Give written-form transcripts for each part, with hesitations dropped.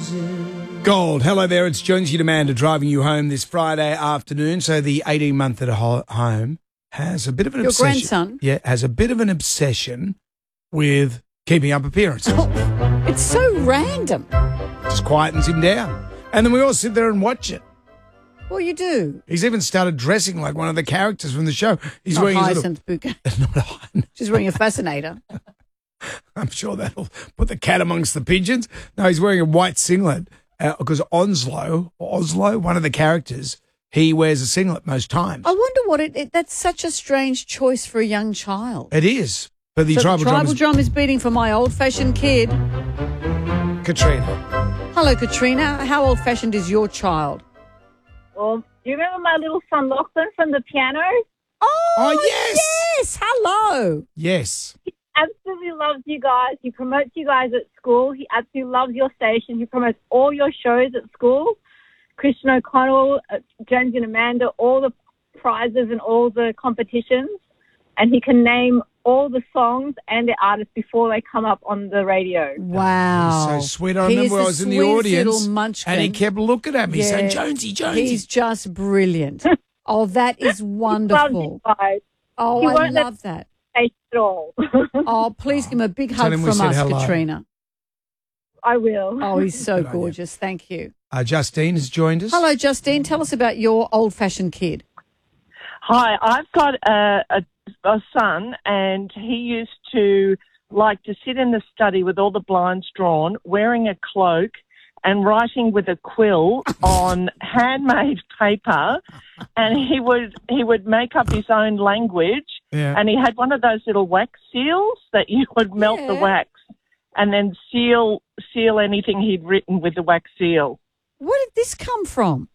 Gold. Hello there, it's Jonesy and Amanda driving you home this Friday afternoon. So the 18-month at home has a bit of an obsession. Your grandson? Yeah, has a bit of an obsession with keeping up appearances. Oh, it's so random. Just quietens him down. And then we all sit there and watch it. Well, you do. He's even started dressing like one of the characters from the show. He's Not wearing his Hyacinth Bouquet. She's wearing a fascinator. I'm sure that'll put the cat amongst the pigeons. No, he's wearing a white singlet because Oslo, one of the characters, he wears a singlet most times. I wonder what that's such a strange choice for a young child. It is. But the So tribal drum is beating for my old-fashioned kid. Katrina. Hello, Katrina. How old-fashioned is your child? Well, do you remember my little son Lachlan from the piano? Oh, yes. Yes. Hello. Yes. He absolutely loves you guys. He promotes you guys at school. He absolutely loves your station. He promotes all your shows at school. Christian O'Connell, Jonesy and Amanda, all the prizes and all the competitions. And he can name all the songs and the artists before they come up on the radio. Wow. He's so sweet. I remember I was in the audience little munchkin. and he kept looking at me Yeah. saying, Jonesy. He's just brilliant. Oh, that is He wonderful. loves you guys. Oh, He I won't let love that. Taste it all. Oh, please give him a big Tell hug him we from said us, hello. Katrina. I will. Oh, he's so Good idea. gorgeous. Thank you. Justine has joined us. Hello, Justine. Tell us about your old-fashioned kid. Hi, I've got a son, and he used to like to sit in the study with all the blinds drawn, wearing a cloak and writing with a quill on handmade paper, and he would make up his own language, Yeah. and he had one of those little wax seals that you would melt the Yeah. wax and then seal anything he'd written with the wax seal. Where did this come from?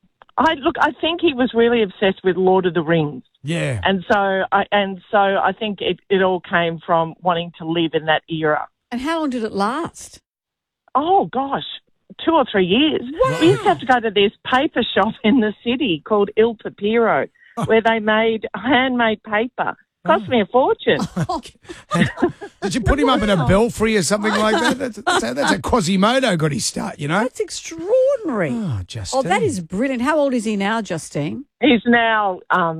I think he was really obsessed with Lord of the Rings. Yeah. And so I think it all came from wanting to live in that era. And how long did it last? Oh, gosh, 2 or 3 years. Wow. We used to have to go to this paper shop in the city called Il Papiro where they made handmade paper. Cost me a fortune. Did you put him up in a belfry or something like that? That's how Quasimodo got his start, you know? That's extraordinary. Oh, Justine. Oh, that is brilliant. How old is he now, Justine? He's now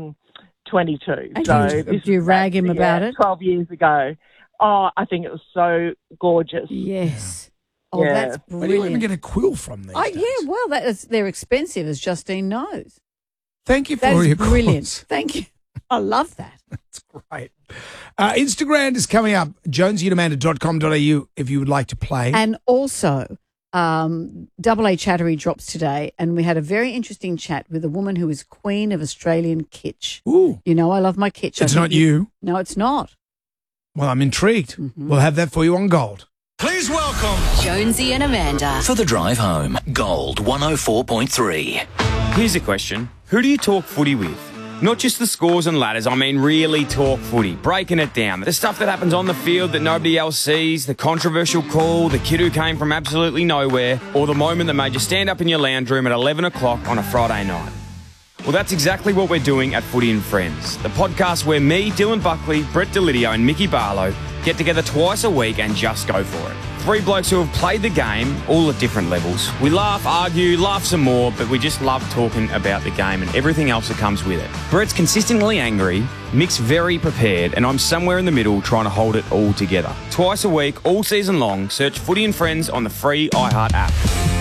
22. And So do this you was rag him about it? 12 years ago. Oh, I think it was so gorgeous. Yes. Oh, Yeah. that's Where do you even brilliant. get a quill from these days? Yeah, well, they're expensive, as Justine knows. Thank you for That all is your brilliant. calls. Thank you. I love that. That's great. Instagram is coming up, jonesyandamanda.com.au if you would like to play. And also, Double A Chattery drops today, and we had a very interesting chat with a woman who is queen of Australian kitsch. Ooh, You know, I love my kitsch. I it's think not you. No, it's not. Well, I'm intrigued. Mm-hmm. We'll have that for you on Gold. Please welcome Jonesy and Amanda. for the drive home. Gold 104.3. Here's a question. Who do you talk footy with? Not just the scores and ladders, I mean really talk footy, breaking it down. The stuff that happens on the field that nobody else sees, the controversial call, the kid who came from absolutely nowhere, or the moment that made you stand up in your lounge room at 11 o'clock on a Friday night. Well, that's exactly what we're doing at Footy and Friends, the podcast where me, Dylan Buckley, Brett Delidio and Mickey Barlow get together twice a week and just go for it. 3 blokes who have played the game, all at different levels. We laugh, argue, laugh some more, but we just love talking about the game and everything else that comes with it. Brett's consistently angry, Mick's very prepared, and I'm somewhere in the middle trying to hold it all together. Twice a week, all season long, search Footy and Friends on the free iHeart app.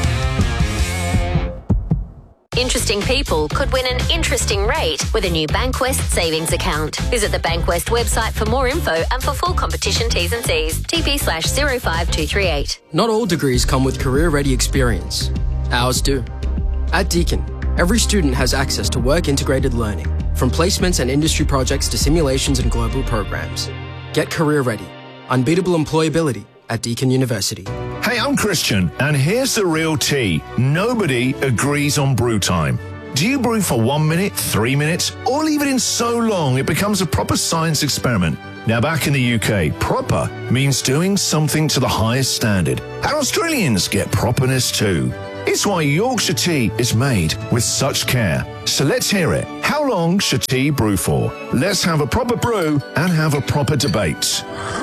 Interesting people could win an interesting rate with a new Bankwest savings account. Visit the Bankwest website for more info and for full competition T's and C's. TP/05238. Not all degrees come with career-ready experience. Ours do. At Deakin, every student has access to work-integrated learning, from placements and industry projects to simulations and global programs. Get career-ready. Unbeatable employability at Deakin University. Hey, I'm Christian, and here's the real tea. Nobody agrees on brew time. Do you brew for 1 minute, 3 minutes, or leave it in so long it becomes a proper science experiment? Now, back in the UK, proper means doing something to the highest standard. And Australians get properness too. It's why Yorkshire tea is made with such care. So let's hear it. How long should tea brew for? Let's have a proper brew and have a proper debate.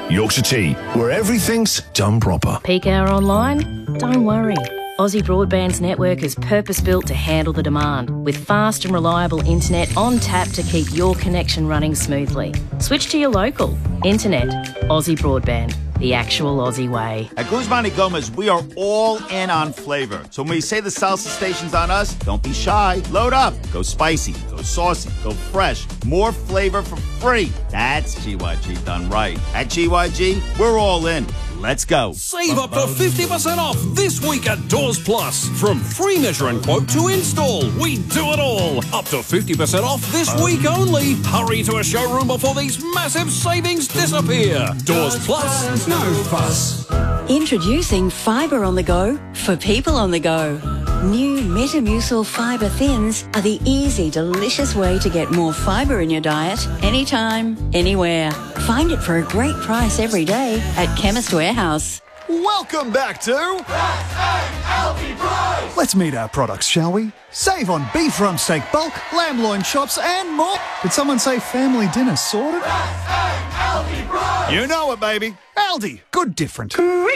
Yorkshire Tea, where everything's done proper. Peak hour online? Don't worry. Aussie Broadband's network is purpose-built to handle the demand, with fast and reliable internet on tap to keep your connection running smoothly. Switch to your local. Internet. Aussie Broadband. The actual Aussie way. At Guzman y Gomez, we are all in on flavor. So when we say the salsa station's on us, don't be shy. Load up. Go spicy. Go saucy. Go fresh. More flavor for free. That's GYG done right. At GYG, we're all in. Let's go. Save up to 50% off this week at Doors Plus. From free measure and quote to install, we do it all. Up to 50% off this week only. Hurry to a showroom before these massive savings disappear. Doors Plus, no fuss. Introducing Fibre on the Go for people on the go. New Metamucil Fibre Thins are the easy, delicious way to get more fibre in your diet anytime, anywhere. Find it for a great price every day at Chemist Warehouse. Welcome back to S-A-L-P Price. Let's meet our products, shall we? Save on beef rump steak bulk, lamb loin chops and more. Did someone say family dinner sorted? S-A-L-P Price. You know it, baby. Aldi. Good different.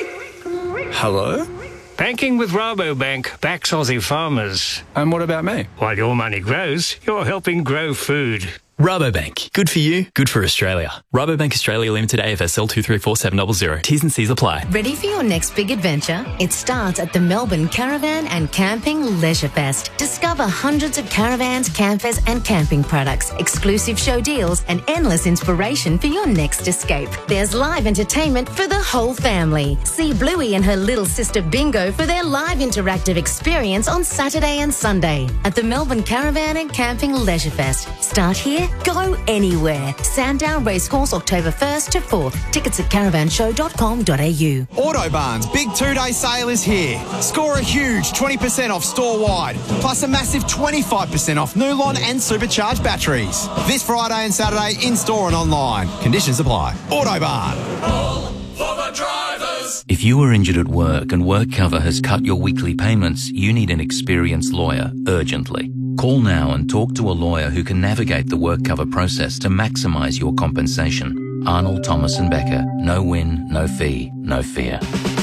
Hello? Banking with Rabobank backs Aussie farmers. And what about me? While your money grows, you're helping grow food. Rabobank. Good for you, good for Australia. Rabobank Australia Limited AFSL 234700. T's and C's apply. Ready for your next big adventure? It starts at the Melbourne Caravan and Camping Leisure Fest. Discover hundreds of caravans, campers and camping products, exclusive show deals and endless inspiration for your next escape. There's live entertainment for the whole family. See Bluey and her little sister Bingo for their live interactive experience on Saturday and Sunday at the Melbourne Caravan and Camping Leisure Fest. Start here, go anywhere. Sandown Racecourse, October 1st to 4th. Tickets at caravanshow.com.au. Autobarn's big 2-day sale is here. Score a huge 20% off store-wide, plus a massive 25% off Nulon and supercharged batteries. This Friday and Saturday in-store and online. Conditions apply. Autobarn. For the drivers. If you are injured at work and work cover has cut your weekly payments, you need an experienced lawyer urgently. Call now and talk to a lawyer who can navigate the work cover process to maximise your compensation. Arnold, Thomas and Becker. No win, no fee, no fear.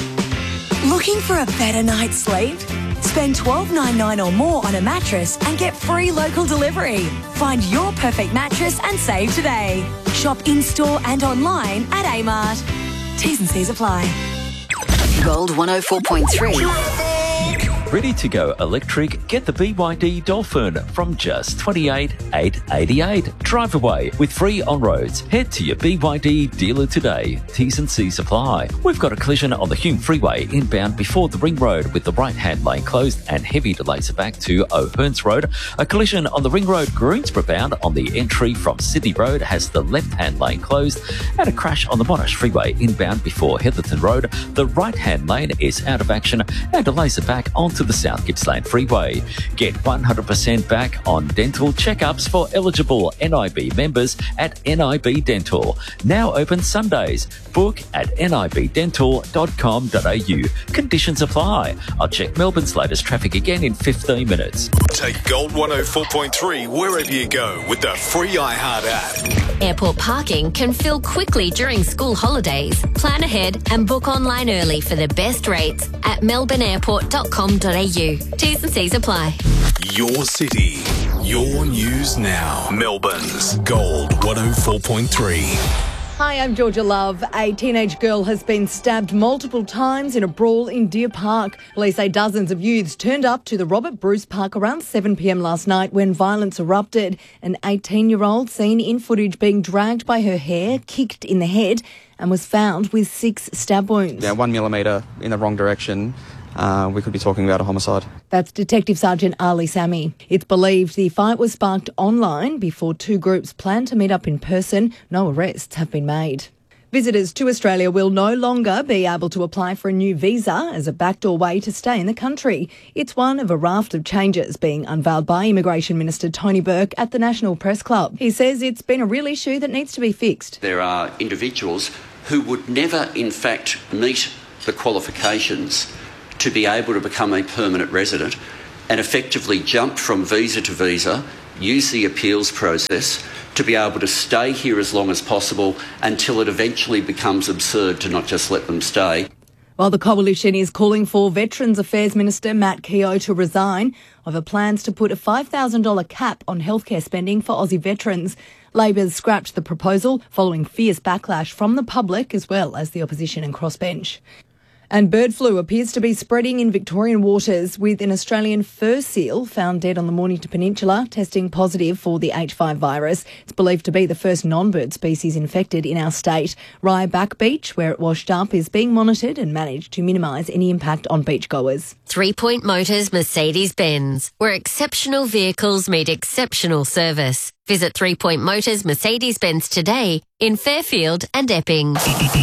Looking for a better night's sleep? Spend $12.99 or more on a mattress and get free local delivery. Find your perfect mattress and save today. Shop in-store and online at Amart. T's and C's apply. Gold 104.3. Ready to go electric? Get the BYD Dolphin from just $28,888. Drive away with free on-roads. Head to your BYD dealer today. T's and C's apply. We've got a collision on the Hume Freeway inbound before the Ring Road with the right-hand lane closed and heavy delays back to O'Hearns Road. A collision on the Ring Road Greensboro bound on the entry from Sydney Road has the left-hand lane closed, and a crash on the Monash Freeway inbound before Heatherton Road. The right-hand lane is out of action and delays are back onto the South Gippsland Freeway. Get 100% back on dental checkups for eligible NIB members at NIB Dental. Now open Sundays. Book at nibdental.com.au. Conditions apply. I'll check Melbourne's latest traffic again in 15 minutes. Take Gold 104.3 wherever you go with the free iHeart app. Airport parking can fill quickly during school holidays. Plan ahead and book online early for the best rates at melbourneairport.com.au. T's and C's apply. Your city, your news now. Melbourne's Gold 104.3. Hi, I'm Georgia Love. A teenage girl has been stabbed multiple times in a brawl in Deer Park. Police say dozens of youths turned up to the Robert Bruce Park around 7 p.m. last night when violence erupted. An 18-year-old seen in footage being dragged by her hair, kicked in the head, and was found with 6 stab wounds. Yeah, 1 millimetre in the wrong direction. We could be talking about a homicide. That's Detective Sergeant Ali Sami. It's believed the fight was sparked online before two groups planned to meet up in person. No arrests have been made. Visitors to Australia will no longer be able to apply for a new visa as a backdoor way to stay in the country. It's one of a raft of changes being unveiled by Immigration Minister Tony Burke at the National Press Club. He says it's been a real issue that needs to be fixed. There are individuals who would never, in fact, meet the qualifications to be able to become a permanent resident and effectively jump from visa to visa, use the appeals process to be able to stay here as long as possible until it eventually becomes absurd to not just let them stay. While the Coalition is calling for Veterans Affairs Minister Matt Keogh to resign over plans to put a $5,000 cap on healthcare spending for Aussie veterans. Labor's scrapped the proposal following fierce backlash from the public as well as the opposition and crossbench. And bird flu appears to be spreading in Victorian waters, with an Australian fur seal found dead on the Mornington Peninsula, testing positive for the H5 virus. It's believed to be the first non-bird species infected in our state. Ryeback Beach, where it washed up, is being monitored and managed to minimise any impact on beachgoers. 3 Point Motors Mercedes-Benz, where exceptional vehicles meet exceptional service. Visit 3 Point Motors Mercedes-Benz today in Fairfield and Epping.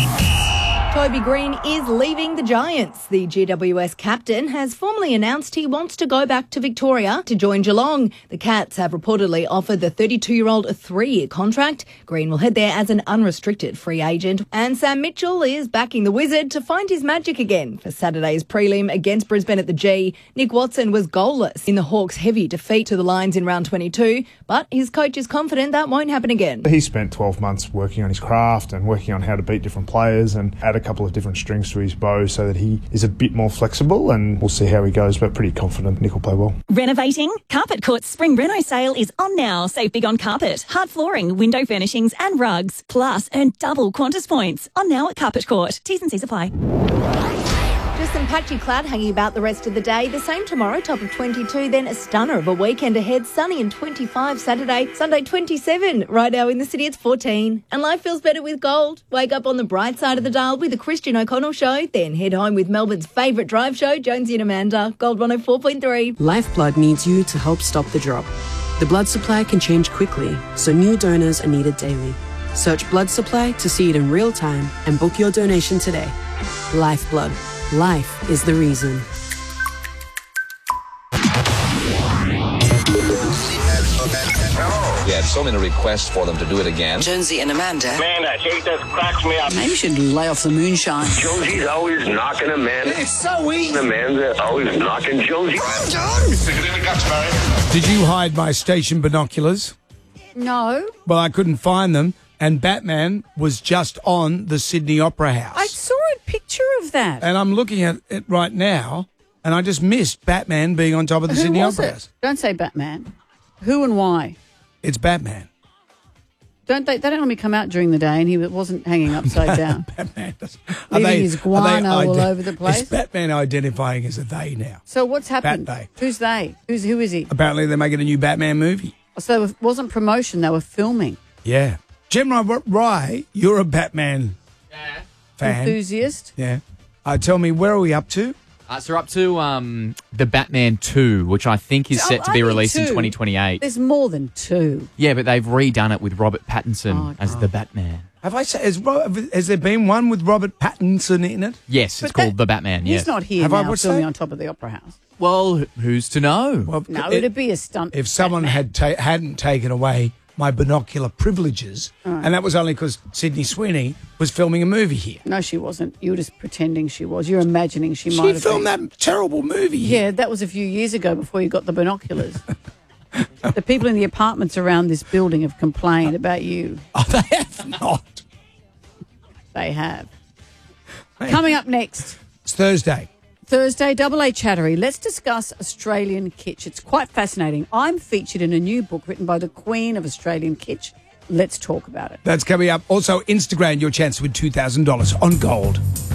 Toby Green is leaving the Giants. The GWS captain has formally announced he wants to go back to Victoria to join Geelong. The Cats have reportedly offered the 32-year-old a 3-year contract. Green will head there as an unrestricted free agent. And Sam Mitchell is backing the Wizard to find his magic again for Saturday's prelim against Brisbane at the G. Nick Watson was goalless in the Hawks' heavy defeat to the Lions in round 22, but his coach is confident that won't happen again. He spent 12 months working on his craft and working on how to beat different players and add a couple of different strings to his bow so that he is a bit more flexible, and we'll see how he goes, but pretty confident Nick will play well. Renovating? Carpet Court's Spring Reno sale is on now. Save big on carpet, hard flooring, window furnishings and rugs. Plus, earn double Qantas points. On now at Carpet Court. T's and C's apply. Just some patchy cloud hanging about the rest of the day. The same tomorrow, top of 22. Then a stunner of a weekend ahead. Sunny and 25 Saturday. Sunday 27. Right now in the city it's 14. And life feels better with gold. Wake up on the bright side of the dial with the Christian O'Connell Show. Then head home with Melbourne's favourite drive show, Jonesy and Amanda. Gold 104.3. Lifeblood needs you to help stop the drop. The blood supply can change quickly, so new donors are needed daily. Search blood supply to see it in real time and book your donation today. Lifeblood. Life is the reason. We had so many requests for them to do it again. Jonesy and Amanda. Man, that shit just cracks me up. Maybe you should lay off the moonshine. Jonesy's always knocking Amanda. It's so easy. Amanda's always knocking Jonesy. I'm done. Stick it in the guts, Barry. Did you hide my station binoculars? No. Well, I couldn't find them, and Batman was just on the Sydney Opera House. I saw a picture of that. And I'm looking at it right now, and I just missed Batman being on top of the Sydney Opera House. Don't say Batman. Who and why? It's Batman. They don't normally come out during the day, and he wasn't hanging upside down. Batman doesn't. Leaving his guano all over the place. Is Batman identifying as a they now? So what's happened? Bat-they. Who's they? Who is he? Apparently they're making a new Batman movie. So it wasn't promotion, they were filming. Yeah. Gemma Rye, you're a Batman fan. Enthusiast. Yeah. Tell me, where are we up to? So we're up to the Batman 2, which I think is set to be released in 2028. There's more than 2. Yeah, but they've redone it with Robert Pattinson as the Batman. Has there been one with Robert Pattinson in it? Yes, it's called The Batman, yes. He's not here now filming on top of the Opera House. Well, who's to know? Well, no, it'd be a stunt. If someone hadn't taken away my binocular privileges, and that was only because Sydney Sweeney was filming a movie here. No, she wasn't. You were just pretending she was. You're imagining she might have She filmed that terrible movie. Yeah, that was a few years ago before you got the binoculars. The people in the apartments around this building have complained about you. Oh, they have not. They have. Coming up next. It's Thursday, Double A Chattery. Let's discuss Australian kitsch. It's quite fascinating. I'm featured in a new book written by the Queen of Australian kitsch. Let's talk about it. That's coming up. Also, Instagram, your chance to win $2,000 on gold.